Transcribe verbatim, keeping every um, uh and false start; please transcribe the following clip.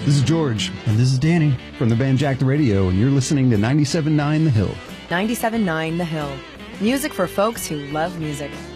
This is George. And this is Danny. From the band Jack the Radio, and you're listening to ninety-seven point nine The Hill. ninety-seven point nine The Hill. Music for folks who love music.